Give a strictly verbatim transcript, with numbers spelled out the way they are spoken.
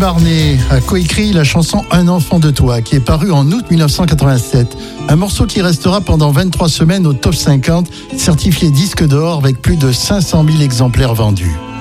Barnet a coécrit la chanson Un enfant de toi qui est parue en août dix-neuf cent quatre-vingt-sept. Un morceau qui restera pendant vingt-trois semaines au top cinquante, certifié disque d'or avec plus de cinq cent mille exemplaires vendus.